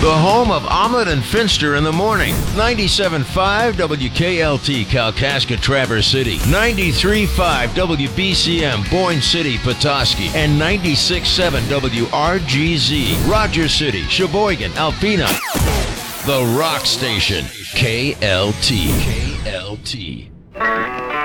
The home of Ahmed and Finster in the morning. 97.5 WKLT, Kalkaska, Traverse City. 93.5 WBCM, Boyne City, Petoskey. And 96.7 WRGZ, Rogers City, Sheboygan, Alpena. The Rock Station, KLT. KLT.